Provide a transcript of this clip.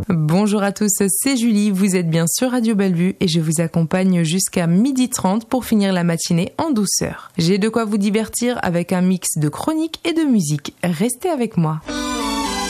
Bonjour à tous, c'est Julie, vous êtes bien sur Radio Bellevue et je vous accompagne jusqu'à 12h30 pour finir la matinée en douceur. J'ai de quoi vous divertir avec un mix de chroniques et de musique. Restez avec moi.